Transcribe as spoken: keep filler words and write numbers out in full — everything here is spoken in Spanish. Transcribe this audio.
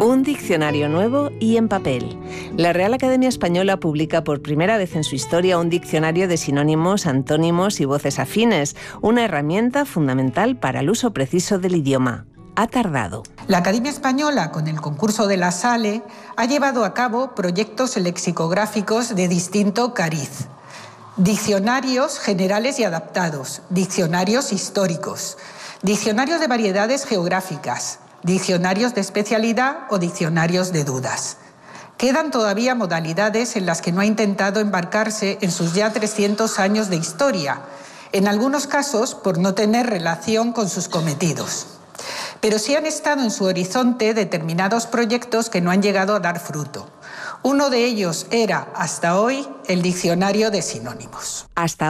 Un diccionario nuevo y en papel. La Real Academia Española publica por primera vez en su historia un diccionario de sinónimos, antónimos y voces afines, una herramienta fundamental para el uso preciso del idioma. Ha tardado. La Academia Española, con el concurso de la SALE, ha llevado a cabo proyectos lexicográficos de distinto cariz. Diccionarios generales y adaptados, diccionarios históricos, diccionarios de variedades geográficas, diccionarios de especialidad o diccionarios de dudas. Quedan todavía modalidades en las que no ha intentado embarcarse en sus ya trescientos años de historia, en algunos casos por no tener relación con sus cometidos. Pero sí han estado en su horizonte determinados proyectos que no han llegado a dar fruto. Uno de ellos era, hasta hoy, el diccionario de sinónimos. Hasta